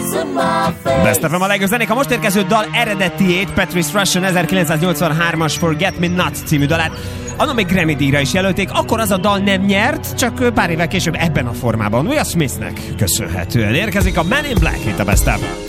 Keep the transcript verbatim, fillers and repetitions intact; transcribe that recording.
Best of a legjobb zenék. A most érkező dal eredetiét, Patrice Rushen ezerkilencszáznyolcvanhármas Forget Me Not című dalát annak még Grammy-díjra is jelölték, akkor az a dal nem nyert, csak pár évvel később ebben a formában Will Smithnek köszönhetően érkezik a Man in Black itt a Best of.